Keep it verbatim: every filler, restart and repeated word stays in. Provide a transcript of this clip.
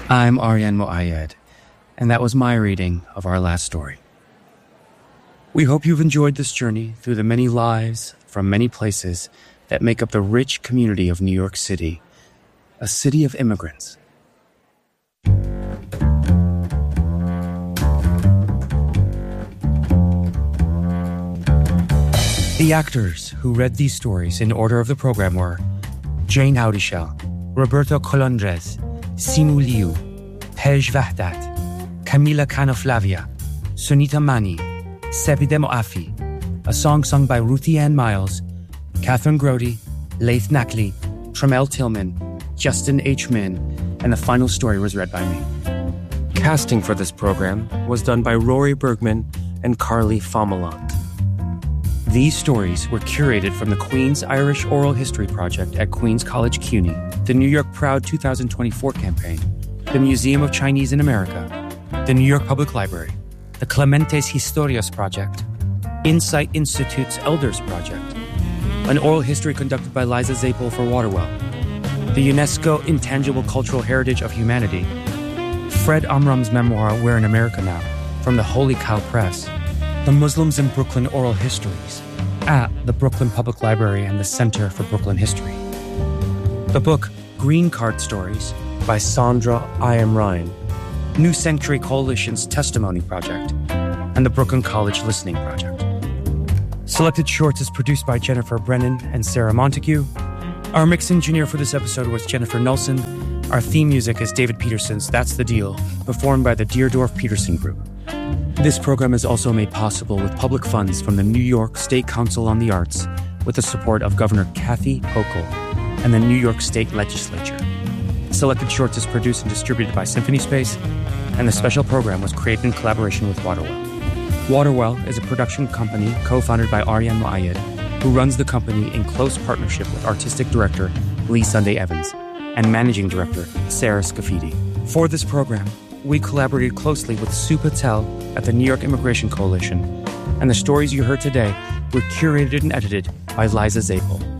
I'm Aryan Moayed, and that was my reading of our last story. We hope you've enjoyed this journey through the many lives from many places that make up the rich community of New York City, a city of immigrants. The actors who read these stories in order of the program were Jane Howdyshell, Roberto Colondres, Simu Liu, Pej Vahdat, Camila Canoflavia, Sunita Mani, Sepideh Moafi, a song sung by Ruthie Ann Miles, Catherine Grody, Laith Nakli, Tremel Tillman, Justin H. Min, and the final story was read by me. Casting for this program was done by Rory Bergman and Carly Fomelant. These stories were curated from the Queen's Irish Oral History Project at Queen's College CUNY, the New York Proud two thousand twenty-four campaign, the Museum of Chinese in America, the New York Public Library, the Clementes Historias Project, Insight Institute's Elders Project, an oral history conducted by Liza Zapel for Waterwell, the UNESCO Intangible Cultural Heritage of Humanity, Fred Amram's memoir We're in America Now, from the Holy Cow Press, the Muslims in Brooklyn Oral Histories, at the Brooklyn Public Library and the Center for Brooklyn History, the book Green Card Stories by Sandra I M. Ryan, New Century Coalition's Testimony Project, and the Brooklyn College Listening Project. Selected Shorts is produced by Jennifer Brennan and Sarah Montague. Our mix engineer for this episode was Jennifer Nelson. Our theme music is David Peterson's That's the Deal, performed by the Deerdorf Peterson Group. This program is also made possible with public funds from the New York State Council on the Arts, with the support of Governor Kathy Hochul and the New York State Legislature. Selected Shorts is produced and distributed by Symphony Space, and the special program was created in collaboration with Waterwell. Waterwell is a production company co-founded by Aryan Moayed, who runs the company in close partnership with Artistic Director Lee Sunday Evans and Managing Director Sarah Scafidi. For this program, we collaborated closely with Sue Patel at the New York Immigration Coalition, and the stories you heard today were curated and edited by Liza Zapel.